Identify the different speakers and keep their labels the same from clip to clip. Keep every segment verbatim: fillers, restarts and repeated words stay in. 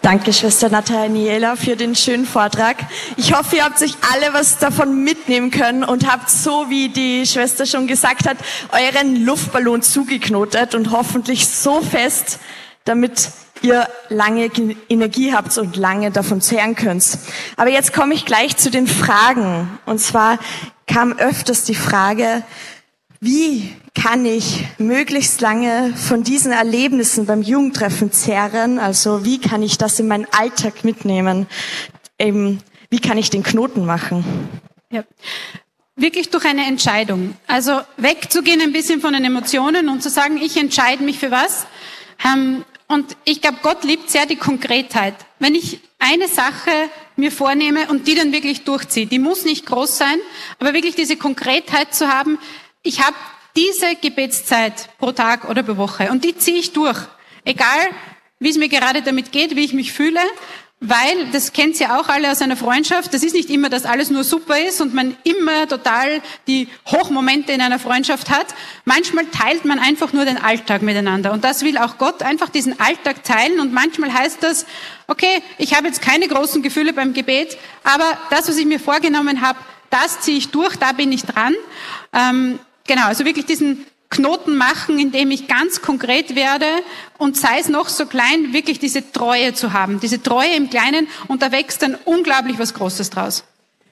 Speaker 1: Danke, Schwester Nathaniela, für den schönen Vortrag. Ich hoffe, ihr habt euch alle was davon mitnehmen können und habt, so wie die Schwester schon gesagt hat, euren Luftballon zugeknotet und hoffentlich so fest, damit ihr lange Energie habt und lange davon zehren könnt. Aber jetzt komme ich gleich zu den Fragen. Und zwar kam öfters die Frage, wie kann ich möglichst lange von diesen Erlebnissen beim Jugendtreffen zehren? Also wie kann ich das in meinen Alltag mitnehmen? Eben, wie kann ich den Knoten machen?
Speaker 2: Ja. Wirklich durch eine Entscheidung. Also wegzugehen ein bisschen von den Emotionen und zu sagen, ich entscheide mich für was. Und ich glaube, Gott liebt sehr die Konkretheit. Wenn ich eine Sache mir vornehme und die dann wirklich durchziehe, die muss nicht groß sein, aber wirklich diese Konkretheit zu haben, ich habe diese Gebetszeit pro Tag oder pro Woche und die ziehe ich durch. Egal, wie es mir gerade damit geht, wie ich mich fühle, weil, das kennt ihr auch alle aus einer Freundschaft, das ist nicht immer, dass alles nur super ist und man immer total die Hochmomente in einer Freundschaft hat. Manchmal teilt man einfach nur den Alltag miteinander und das will auch Gott, einfach diesen Alltag teilen und manchmal heißt das, okay, ich habe jetzt keine großen Gefühle beim Gebet, aber das, was ich mir vorgenommen habe, das ziehe ich durch, da bin ich dran. Ähm, Genau, also wirklich diesen Knoten machen, indem ich ganz konkret werde und sei es noch so klein, wirklich diese Treue zu haben, diese Treue im Kleinen und da wächst dann unglaublich was Großes draus.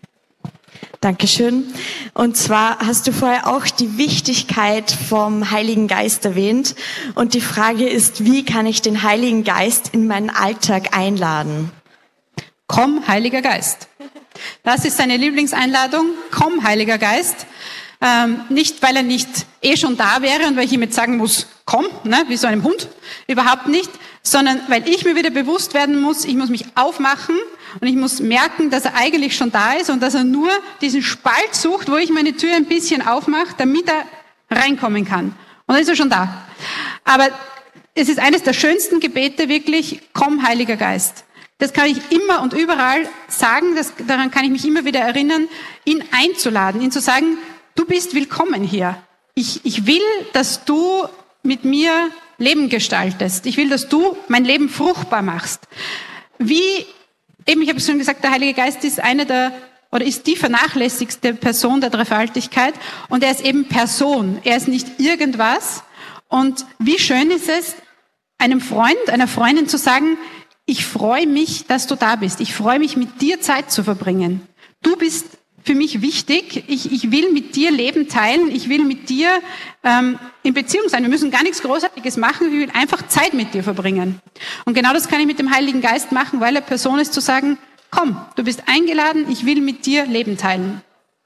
Speaker 1: Dankeschön. Und zwar hast du vorher auch die Wichtigkeit vom Heiligen Geist erwähnt und die Frage ist, wie kann ich den Heiligen Geist in meinen Alltag einladen?
Speaker 2: Komm, Heiliger Geist. Das ist seine Lieblingseinladung. Komm, Heiliger Geist. Ähm, nicht, weil er nicht eh schon da wäre und weil ich ihm jetzt sagen muss, komm, ne, wie so einem Hund, überhaupt nicht, sondern weil ich mir wieder bewusst werden muss, ich muss mich aufmachen und ich muss merken, dass er eigentlich schon da ist und dass er nur diesen Spalt sucht, wo ich meine Tür ein bisschen aufmache, damit er reinkommen kann. Und dann ist er schon da. Aber es ist eines der schönsten Gebete wirklich, komm, Heiliger Geist. Das kann ich immer und überall sagen, das, daran kann ich mich immer wieder erinnern, ihn einzuladen, ihn zu sagen, du bist willkommen hier. Ich, ich will, dass du mit mir Leben gestaltest. Ich will, dass du mein Leben fruchtbar machst. Wie, eben, ich habe es schon gesagt, der Heilige Geist ist eine der, oder ist die vernachlässigste Person der Dreifaltigkeit. Und er ist eben Person. Er ist nicht irgendwas. Und wie schön ist es, einem Freund, einer Freundin zu sagen, ich freue mich, dass du da bist. Ich freue mich, mit dir Zeit zu verbringen. Du bist für mich wichtig. Ich, ich will mit dir Leben teilen. Ich will mit dir ähm, in Beziehung sein. Wir müssen gar nichts Großartiges machen. Ich will einfach Zeit mit dir verbringen. Und genau das kann ich mit dem Heiligen Geist machen, weil er Person ist, zu sagen, komm, du bist eingeladen. Ich will mit dir Leben teilen.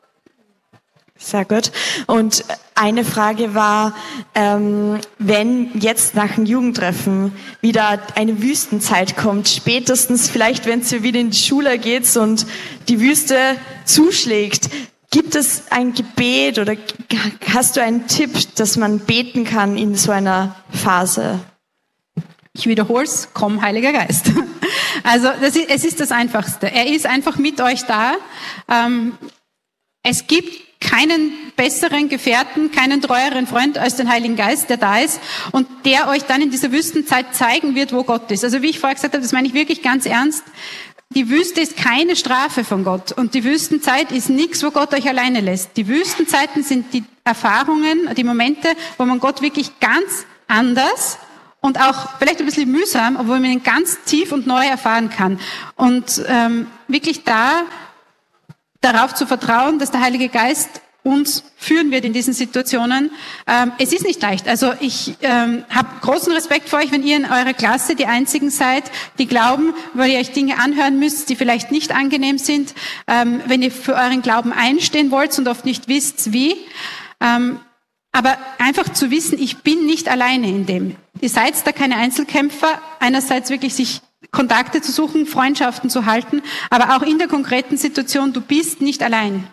Speaker 1: Sehr gut. Und eine Frage war, ähm, wenn jetzt nach dem Jugendtreffen wieder eine Wüstenzeit kommt, spätestens vielleicht, wenn es wieder in die Schule geht und die Wüste zuschlägt, gibt es ein Gebet oder hast du einen Tipp, dass man beten kann in so einer Phase?
Speaker 2: Ich wiederhole es, komm, Heiliger Geist. Also das ist, es ist das Einfachste. Er ist einfach mit euch da. Ähm, es gibt keinen besseren Gefährten, keinen treueren Freund als den Heiligen Geist, der da ist und der euch dann in dieser Wüstenzeit zeigen wird, wo Gott ist. Also wie ich vorher gesagt habe, das meine ich wirklich ganz ernst. Die Wüste ist keine Strafe von Gott und die Wüstenzeit ist nichts, wo Gott euch alleine lässt. Die Wüstenzeiten sind die Erfahrungen, die Momente, wo man Gott wirklich ganz anders und auch vielleicht ein bisschen mühsam, obwohl man ihn ganz tief und neu erfahren kann. Und ähm, wirklich da darauf zu vertrauen, dass der Heilige Geist uns führen wird in diesen Situationen. Ähm, es ist nicht leicht. Also ich ähm, habe großen Respekt vor euch, wenn ihr in eurer Klasse die Einzigen seid, die glauben, weil ihr euch Dinge anhören müsst, die vielleicht nicht angenehm sind, ähm, wenn ihr für euren Glauben einstehen wollt und oft nicht wisst, wie. Ähm, aber einfach zu wissen, ich bin nicht alleine in dem. Ihr seid da keine Einzelkämpfer. Einerseits wirklich sich Kontakte zu suchen, Freundschaften zu halten, aber auch in der konkreten Situation, du bist nicht allein.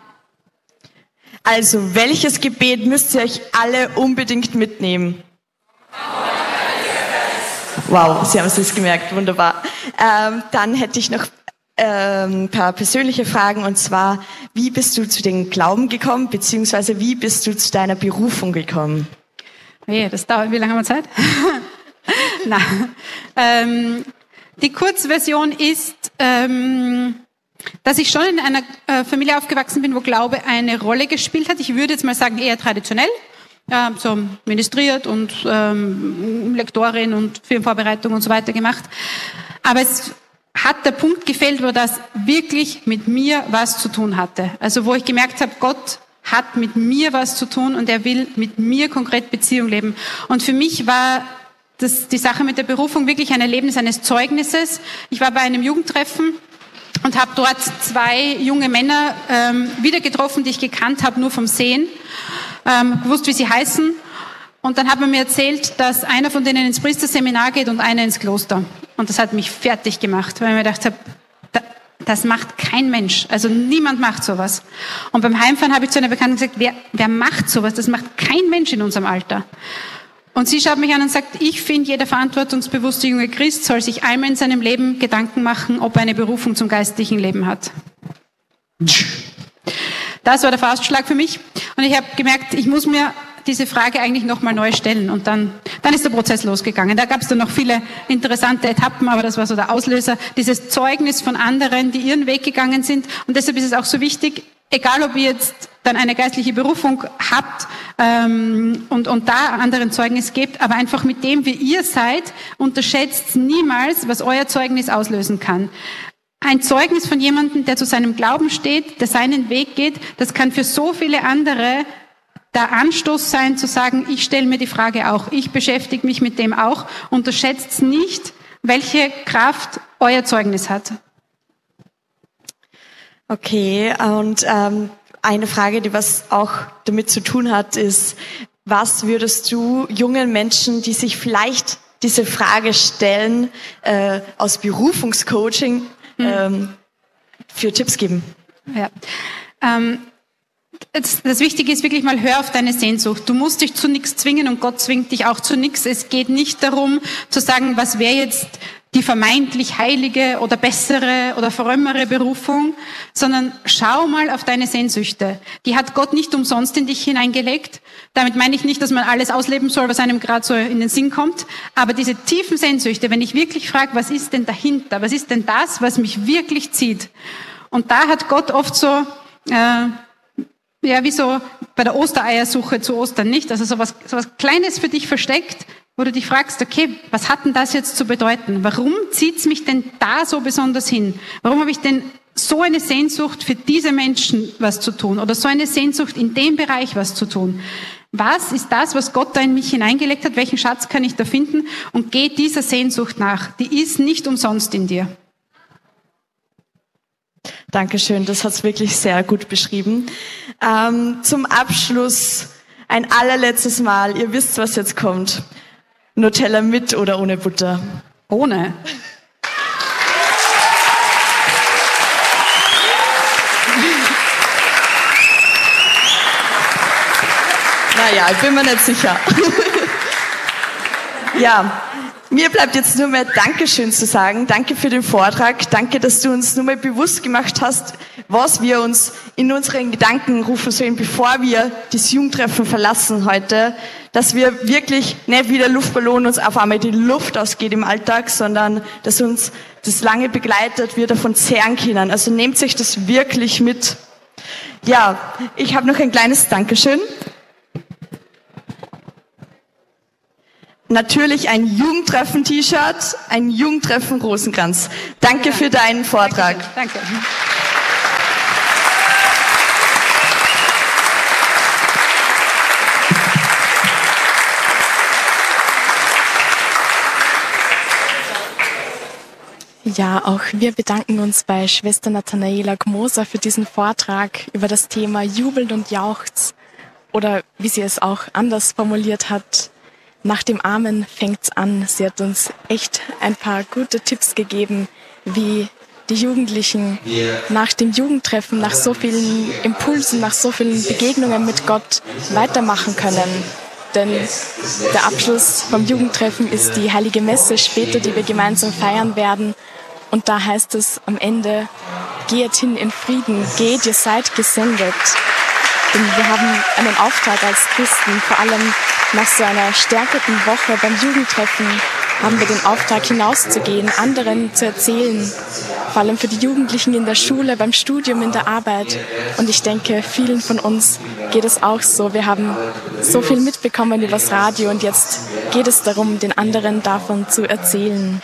Speaker 1: Also, welches Gebet müsst ihr euch alle unbedingt mitnehmen? Wow, Sie haben es jetzt gemerkt, wunderbar. Ähm, dann hätte ich noch ähm, ein paar persönliche Fragen und zwar, wie bist du zu dem Glauben gekommen, beziehungsweise wie bist du zu deiner Berufung gekommen?
Speaker 2: Oh je, das dauert, wie lange haben wir Zeit? Nein. Ähm, Die Kurzversion ist, ähm, dass ich schon in einer äh, Familie aufgewachsen bin, wo Glaube eine Rolle gespielt hat. Ich würde jetzt mal sagen, eher traditionell. Ja, so ministriert und ähm, Lektorin und Filmvorbereitung und so weiter gemacht. Aber es hat der Punkt gefehlt, wo das wirklich mit mir was zu tun hatte. Also wo ich gemerkt habe, Gott hat mit mir was zu tun und er will mit mir konkret Beziehung leben. Und für mich war das die Sache mit der Berufung wirklich ein Erlebnis eines Zeugnisses. Ich war bei einem Jugendtreffen und habe dort zwei junge Männer ähm, wieder getroffen, die ich gekannt habe, nur vom Sehen. Ähm, gewusst, wie sie heißen. Und dann hat man mir erzählt, dass einer von denen ins Priesterseminar geht und einer ins Kloster. Und das hat mich fertig gemacht, weil ich mir gedacht habe, da, das macht kein Mensch. Also niemand macht sowas. Und beim Heimfahren habe ich zu einer Bekannten gesagt, wer, wer macht sowas? Das macht kein Mensch in unserem Alter. Und sie schaut mich an und sagt, ich finde, jeder verantwortungsbewusste junge Christ soll sich einmal in seinem Leben Gedanken machen, ob er eine Berufung zum geistlichen Leben hat. Das war der Faustschlag für mich. Und ich habe gemerkt, ich muss mir diese Frage eigentlich nochmal neu stellen. Und dann, dann ist der Prozess losgegangen. Da gab es dann noch viele interessante Etappen, aber das war so der Auslöser. Dieses Zeugnis von anderen, die ihren Weg gegangen sind. Und deshalb ist es auch so wichtig, egal ob ihr jetzt dann eine geistliche Berufung habt ähm, und, und da anderen Zeugnis gebt, aber einfach mit dem, wie ihr seid, unterschätzt niemals, was euer Zeugnis auslösen kann. Ein Zeugnis von jemandem, der zu seinem Glauben steht, der seinen Weg geht, das kann für so viele andere der Anstoß sein, zu sagen, ich stelle mir die Frage auch, ich beschäftige mich mit dem auch. Unterschätzt nicht, welche Kraft euer Zeugnis hat.
Speaker 1: Okay, und ähm, eine Frage, die was auch damit zu tun hat, ist, was würdest du jungen Menschen, die sich vielleicht diese Frage stellen, äh, aus Berufungscoaching, Ähm, für Tipps geben?
Speaker 2: Ja. Ähm, das, das Wichtige ist wirklich mal, hör auf deine Sehnsucht. Du musst dich zu nichts zwingen und Gott zwingt dich auch zu nichts. Es geht nicht darum, zu sagen, was wäre jetzt die vermeintlich heilige oder bessere oder frömmere Berufung, sondern schau mal auf deine Sehnsüchte. Die hat Gott nicht umsonst in dich hineingelegt. Damit meine ich nicht, dass man alles ausleben soll, was einem gerade so in den Sinn kommt, aber diese tiefen Sehnsüchte, wenn ich wirklich frage, was ist denn dahinter, was ist denn das, was mich wirklich zieht? Und da hat Gott oft so, äh, ja, wie so bei der Ostereiersuche zu Ostern nicht, also sowas, sowas Kleines für dich versteckt, wo du dich fragst, okay, was hat denn das jetzt zu bedeuten? Warum zieht's mich denn da so besonders hin? Warum habe ich denn so eine Sehnsucht für diese Menschen was zu tun oder so eine Sehnsucht in dem Bereich was zu tun? Was ist das, was Gott da in mich hineingelegt hat? Welchen Schatz kann ich da finden? Und geh dieser Sehnsucht nach. Die ist nicht umsonst in dir.
Speaker 1: Dankeschön, das hat's wirklich sehr gut beschrieben. Ähm, zum Abschluss ein allerletztes Mal. Ihr wisst, was jetzt kommt. Nutella mit oder ohne Butter?
Speaker 2: Ohne.
Speaker 1: Naja, ich bin mir nicht sicher. Ja, mir bleibt jetzt nur mehr Dankeschön zu sagen. Danke für den Vortrag. Danke, dass du uns nur mal bewusst gemacht hast, was wir uns in unseren Gedanken rufen sollen, bevor wir das Jugendtreffen verlassen heute. Dass wir wirklich nicht wie der Luftballon uns auf einmal die Luft ausgeht im Alltag, sondern dass uns das lange begleitet, wir davon zehren können. Also nehmt sich das wirklich mit. Ja, ich habe noch ein kleines Dankeschön. Natürlich ein Jugendtreffen-T-Shirt, ein Jugendtreffen-Rosenkranz. Danke ja. für deinen Vortrag.
Speaker 2: Danke. Danke.
Speaker 3: Ja, auch wir bedanken uns bei Schwester Nathanaela Gmoser für diesen Vortrag über das Thema Jubeln und Jauchz oder wie sie es auch anders formuliert hat, nach dem Amen fängt's an. Sie hat uns echt ein paar gute Tipps gegeben, wie die Jugendlichen nach dem Jugendtreffen, nach so vielen Impulsen, nach so vielen Begegnungen mit Gott weitermachen können. Denn der Abschluss vom Jugendtreffen ist die Heilige Messe später, die wir gemeinsam feiern werden. Und da heißt es am Ende, geht hin in Frieden, geht, ihr seid gesendet. Denn wir haben einen Auftrag als Christen, vor allem nach so einer stärkeren Woche beim Jugendtreffen, haben wir den Auftrag, hinauszugehen, anderen zu erzählen, vor allem für die Jugendlichen in der Schule, beim Studium, in der Arbeit. Und ich denke, vielen von uns geht es auch so. Wir haben so viel mitbekommen übers Radio und jetzt geht es darum, den anderen davon zu erzählen.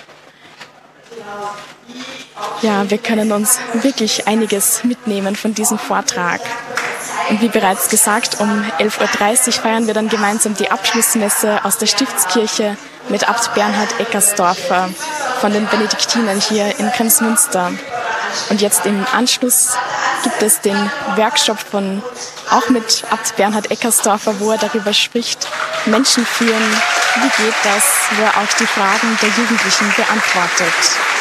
Speaker 3: Ja, wir können uns wirklich einiges mitnehmen von diesem Vortrag. Und wie bereits gesagt, um elf Uhr dreißig feiern wir dann gemeinsam die Abschlussmesse aus der Stiftskirche mit Abt Bernhard Eckersdorfer von den Benediktinern hier in Kremsmünster. Und jetzt im Anschluss gibt es den Workshop von, auch mit Abt Bernhard Eckersdorfer, wo er darüber spricht, Menschen führen, wie geht das, wo er auch die Fragen der Jugendlichen beantwortet.